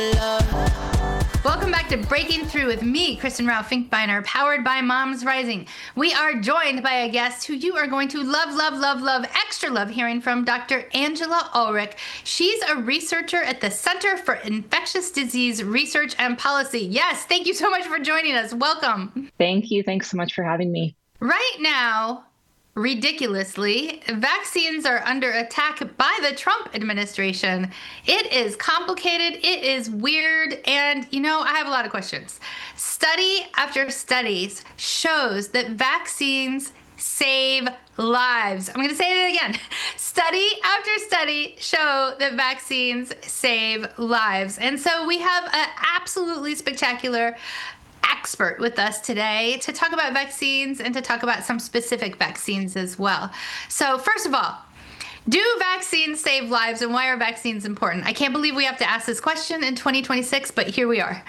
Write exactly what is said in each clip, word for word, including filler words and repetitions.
Welcome back to Breaking Through with me, Kristen Rao Finkbeiner, powered by Moms Rising. We are joined by a guest who you are going to love, love, love, love, extra love hearing from, Doctor Angela Ulrich. She's a researcher at the Center for Infectious Disease Research and Policy. Yes, thank you so much for joining us. Welcome. Thank you. Thanks so much for having me. Right now, ridiculously, vaccines are under attack by the Trump administration. It is complicated, it is weird, and, you know, I have a lot of questions. Study after studies shows that vaccines save lives. I'm going to say it again. Study after study show that vaccines save lives. And so we have an absolutely spectacular expert with us today to talk about vaccines and to talk about some specific vaccines as well. So first of all, do vaccines save lives, and why are vaccines important? I can't believe we have to ask this question in twenty twenty-six, but here we are.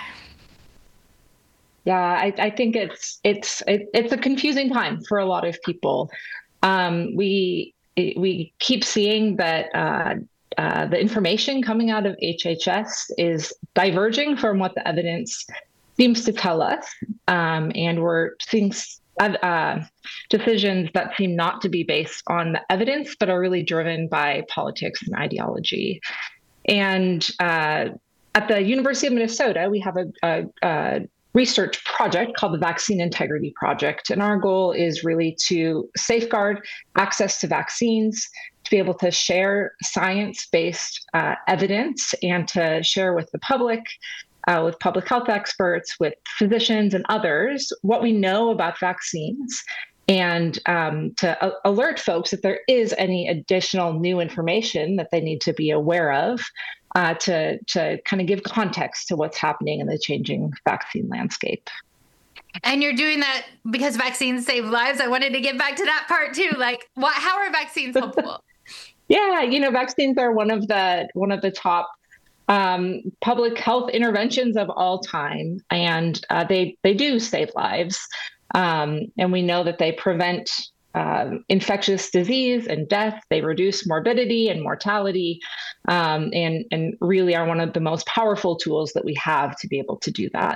Yeah, I, I think it's it's it, it's a confusing time for a lot of people. Um, we we keep seeing that uh, uh, the information coming out of H H S is diverging from what the evidence seems to tell us, um, and we're seeing uh, decisions that seem not to be based on the evidence, but are really driven by politics and ideology. And uh, at the University of Minnesota, we have a, a, a research project called the Vaccine Integrity Project, and our goal is really to safeguard access to vaccines, to be able to share science-based uh, evidence, and to share with the public, Uh, with public health experts, with physicians and others, what we know about vaccines, and um, to uh, alert folks if there is any additional new information that they need to be aware of, uh, to, to kind of give context to what's happening in the changing vaccine landscape. And you're doing that because vaccines save lives. I wanted to get back to that part too. Like, what, how are vaccines helpful? Yeah, you know, vaccines are one of the one of the top Um, public health interventions of all time, and uh, they they do save lives. Um, and we know that they prevent um, infectious disease and death. They reduce morbidity and mortality, um, and and really are one of the most powerful tools that we have to be able to do that.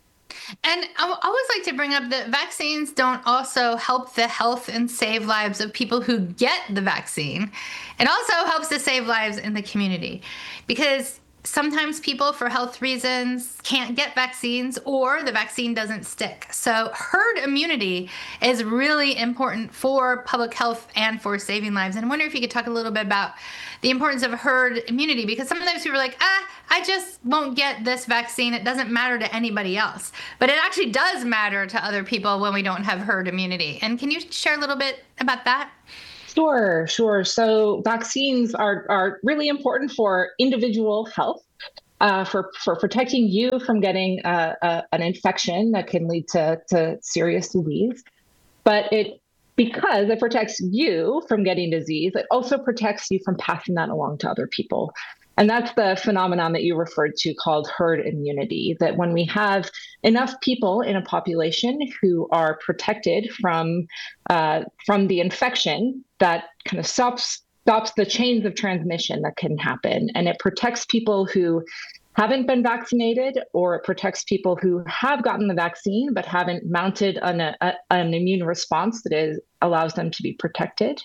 And I always like to bring up that vaccines don't also help the health and save lives of people who get the vaccine. It also helps to save lives in the community, because sometimes people, for health reasons, can't get vaccines, or the vaccine doesn't stick. So herd immunity is really important for public health and for saving lives. And I wonder if you could talk a little bit about the importance of herd immunity, because sometimes people are like, ah, I just won't get this vaccine. It doesn't matter to anybody else. But it actually does matter to other people when we don't have herd immunity. And can you share a little bit about that? Sure, sure. So vaccines are, are really important for individual health, uh, for, for protecting you from getting uh, uh, an infection that can lead to, to serious disease. But it because it protects you from getting disease, it also protects you from passing that along to other people. And that's the phenomenon that you referred to called herd immunity, that when we have enough people in a population who are protected from uh, from the infection, that kind of stops stops the chains of transmission that can happen. And it protects people who haven't been vaccinated, or it protects people who have gotten the vaccine but haven't mounted an, a, an immune response that is, allows them to be protected.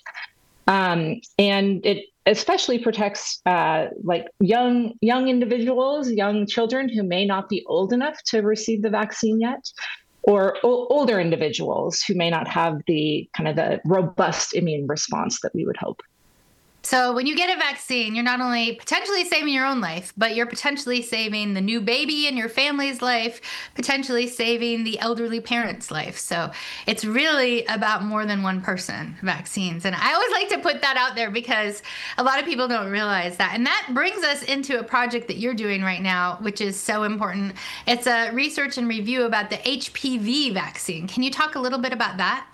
Um, and it especially protects uh, like young young individuals, young children who may not be old enough to receive the vaccine yet, or o- older individuals who may not have the kind of the robust immune response that we would hope. So when you get a vaccine, you're not only potentially saving your own life, but you're potentially saving the new baby in your family's life, potentially saving the elderly parent's life. So it's really about more than one person, vaccines. And I always like to put that out there because a lot of people don't realize that. And that brings us into a project that you're doing right now, which is so important. It's a research and review about the H P V vaccine. Can you talk a little bit about that?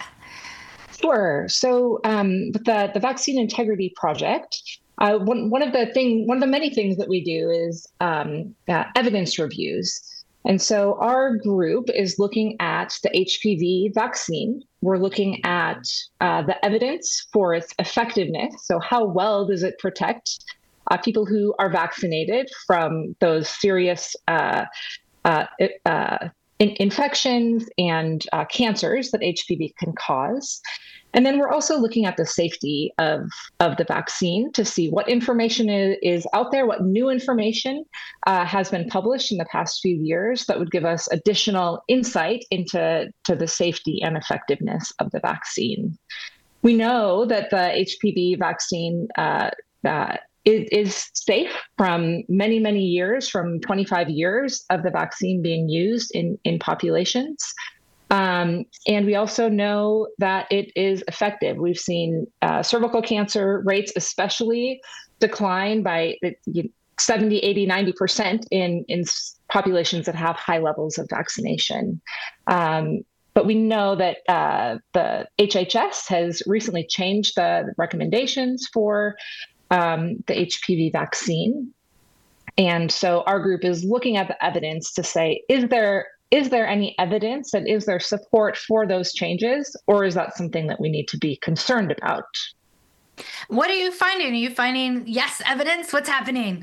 Sure. So um, the the Vaccine Integrity Project, uh, one one of the thing one of the many things that we do is um, uh, evidence reviews. And so our group is looking at the H P V vaccine. We're looking at uh, the evidence for its effectiveness. So how well does it protect uh, people who are vaccinated from those serious uh, uh, uh, in- infections and uh, cancers that H P V can cause. And then we're also looking at the safety of, of the vaccine to see what information is, is out there, what new information uh, has been published in the past few years that would give us additional insight into to the safety and effectiveness of the vaccine. We know that the H P V vaccine uh, uh, is, is safe from many, many years, from twenty-five years of the vaccine being used in, in populations. Um, and we also know that it is effective. We've seen uh, cervical cancer rates especially decline by seventy, eighty, ninety percent in, in populations that have high levels of vaccination. Um, but we know that uh, the H H S has recently changed the recommendations for um, the H P V vaccine. And so our group is looking at the evidence to say, is there Is there any evidence and is there support for those changes, or is that something that we need to be concerned about? What are you finding? Are you finding yes evidence? What's happening?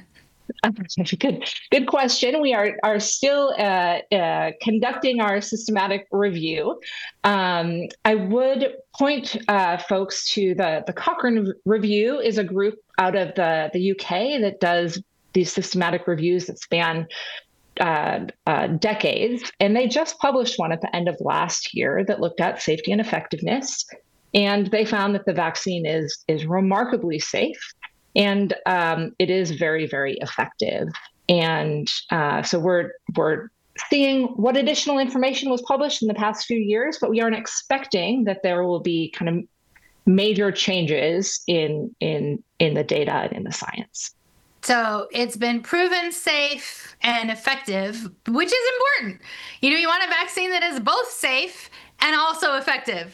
Good, good question. We are are still uh, uh, conducting our systematic review. Um, I would point uh, folks to the the Cochrane Review is a group out of the the U K that does these systematic reviews that span Uh, uh, decades, and they just published one at the end of last year that looked at safety and effectiveness, and they found that the vaccine is is remarkably safe, and um, it is very, very effective. And uh, so we're we're seeing what additional information was published in the past few years, but we aren't expecting that there will be kind of major changes in in in the data and in the science. So it's been proven safe and effective, which is important. You know, you want a vaccine that is both safe and also effective,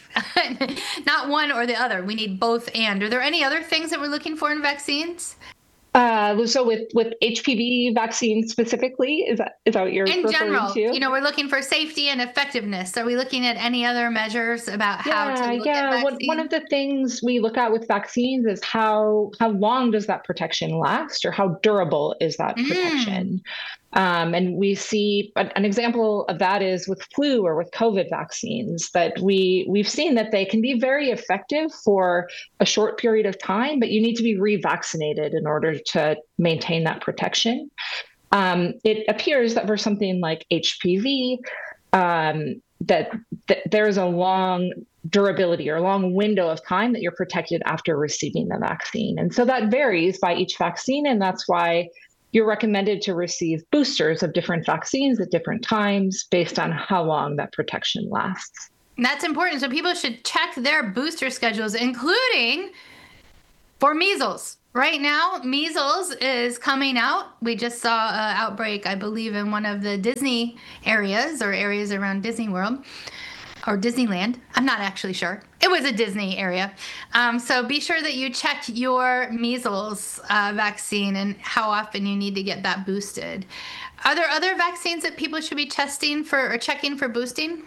not one or the other. We need both and. Are there any other things that we're looking for in vaccines? Uh, so with, with H P V vaccines specifically, is that is that what you're in referring general, to? You know, we're looking for safety and effectiveness. Are we looking at any other measures about yeah, how to look yeah. at vaccines? One, one of the things we look at with vaccines is how how long does that protection last, or how durable is that protection? Mm. Um, and we see an, an example of that is with flu or with COVID vaccines, that we, we've seen that they can be very effective for a short period of time, but you need to be revaccinated in order to maintain that protection. Um, it appears that for something like H P V, um, that, that there's a long durability or a long window of time that you're protected after receiving the vaccine. And so that varies by each vaccine, and that's why you're recommended to receive boosters of different vaccines at different times based on how long that protection lasts. That's important. So people should check their booster schedules, including for measles. Right now, measles is coming out. We just saw an outbreak, I believe, in one of the Disney areas or areas around Disney World. Or Disneyland. I'm not actually sure. It was a Disney area. Um, so be sure that you check your measles uh, vaccine and how often you need to get that boosted. Are there other vaccines that people should be testing for or checking for boosting?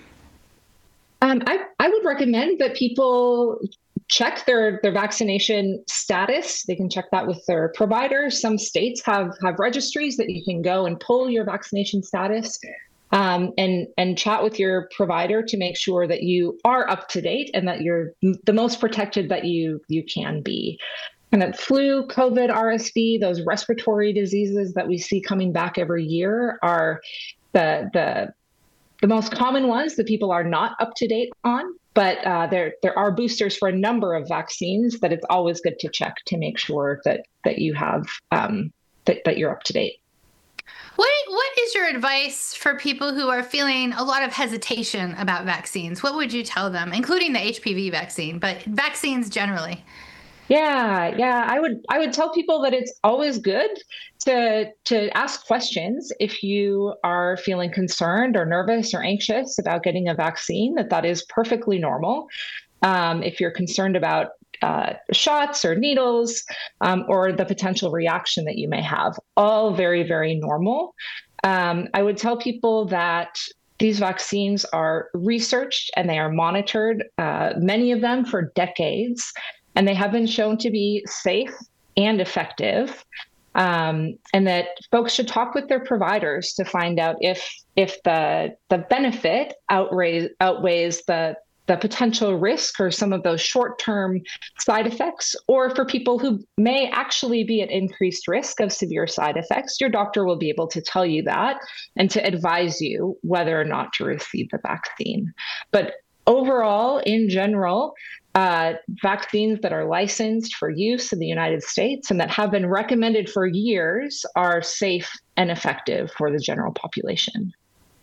Um, I, I would recommend that people check their, their vaccination status. They can check that with their provider. Some states have, have registries that you can go and pull your vaccination status. Um, and and chat with your provider to make sure that you are up to date and that you're the most protected that you you can be. And that flu, COVID, R S V, those respiratory diseases that we see coming back every year are the the the most common ones that people are not up to date on. But uh, there there are boosters for a number of vaccines that it's always good to check to make sure that that you have um, that that you're up to date. What what is your advice for people who are feeling a lot of hesitation about vaccines? What would you tell them, including the H P V vaccine, but vaccines generally? Yeah, yeah, I would I would tell people that it's always good to to ask questions if you are feeling concerned or nervous or anxious about getting a vaccine, that that is perfectly normal. Um, if you're concerned about Uh, shots or needles, um, or the potential reaction that you may have, all very, very normal. Um, I would tell people that these vaccines are researched and they are monitored, uh, many of them for decades, and they have been shown to be safe and effective. um, and that folks should talk with their providers to find out if if the the benefit outweighs outweighs the the potential risk or some of those short-term side effects, or for people who may actually be at increased risk of severe side effects. Your doctor will be able to tell you that and to advise you whether or not to receive the vaccine. But overall, in general, uh, vaccines that are licensed for use in the United States and that have been recommended for years are safe and effective for the general population.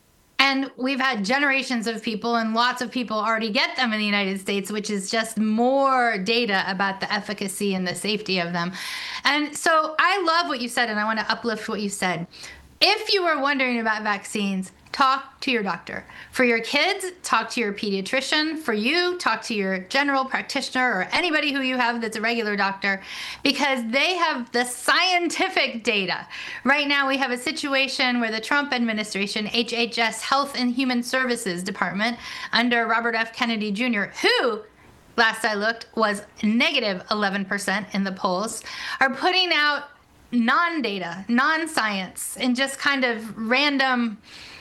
And we've had generations of people, and lots of people already get them in the United States, which is just more data about the efficacy and the safety of them. And so I love what you said, and I want to uplift what you said. If you were wondering about vaccines, talk to your doctor. For your kids, talk to your pediatrician. For you, talk to your general practitioner or anybody who you have that's a regular doctor, because they have the scientific data. Right now, we have a situation where the Trump administration, H H S, Health and Human Services Department, under Robert F. Kennedy Junior, who, last I looked, was negative eleven percent in the polls, are putting out non-data, non-science, and just kind of random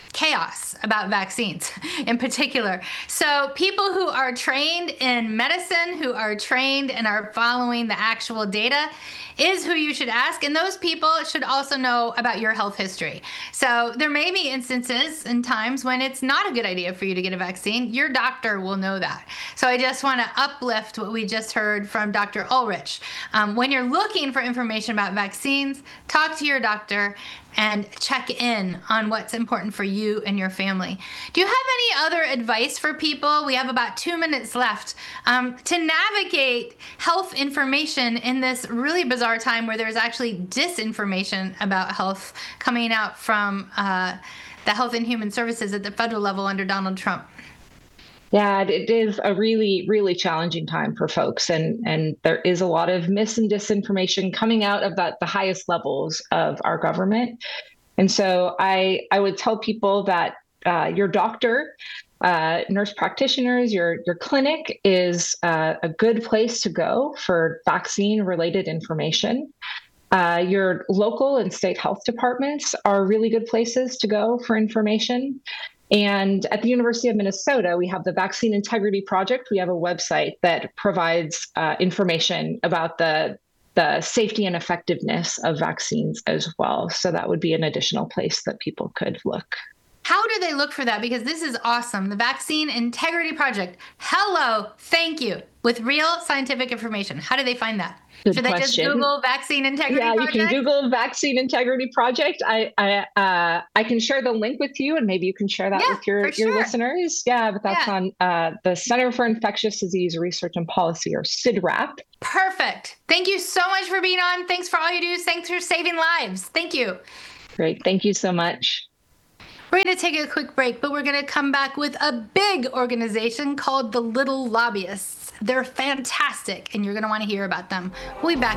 chaos about vaccines in particular. So people who are trained in medicine, who are trained and are following the actual data, is who you should ask. And those people should also know about your health history. So there may be instances and times when it's not a good idea for you to get a vaccine. Your doctor will know that. So I just want to uplift what we just heard from Doctor Ulrich. Um, when you're looking for information about vaccines, talk to your doctor and check in on what's important for you and your family. Do you have any other advice for people? We have about two minutes left um, to navigate health information in this really bizarre time where there's actually disinformation about health coming out from uh, the Health and Human Services at the federal level under Donald Trump. Yeah, it is a really, really challenging time for folks. And, and there is a lot of mis and disinformation coming out of that, the highest levels of our government. And so I, I would tell people that uh, your doctor, uh, nurse practitioners, your, your clinic is uh, a good place to go for vaccine-related information. Uh, your local and state health departments are really good places to go for information. And at the University of Minnesota, we have the Vaccine Integrity Project. We have a website that provides uh, information about the, the safety and effectiveness of vaccines as well. So that would be an additional place that people could look. How do they look for that? Because this is awesome. The Vaccine Integrity Project. Hello, thank you. With real scientific information. How do they find that? Good Should they question. just Google Vaccine Integrity yeah, Project? Yeah, you can Google Vaccine Integrity Project. I I, uh, I can share the link with you, and maybe you can share that yeah, with your, sure. your listeners. Yeah, but that's yeah. on uh, the Center for Infectious Disease Research and Policy, or C I D RAP. Perfect. Thank you so much for being on. Thanks for all you do. Thanks for saving lives. Thank you. Great. Thank you so much. We're going to take a quick break, but we're going to come back with a big organization called the Little Lobbyists. They're fantastic, and you're going to want to hear about them. We'll be back